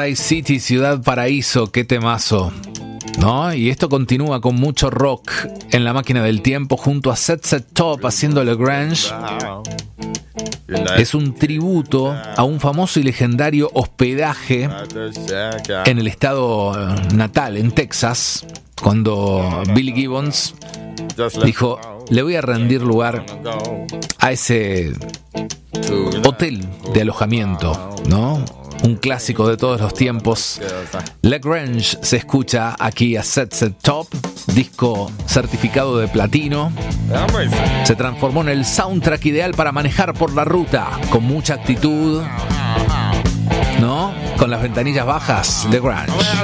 Vice City, Ciudad Paraíso, qué temazo, ¿no? Y esto continúa con mucho rock en la máquina del tiempo junto a Set Top haciendo Le Grange. Es un tributo a un famoso y legendario hospedaje en el estado natal, en Texas, cuando Billy Gibbons dijo: le voy a rendir lugar a ese hotel de alojamiento, ¿no? Un clásico de todos los tiempos. Le Grange se escucha aquí a Set Top, disco certificado de platino. Se transformó en el soundtrack ideal para manejar por la ruta con mucha actitud, ¿no? Con las ventanillas bajas, Le Grange.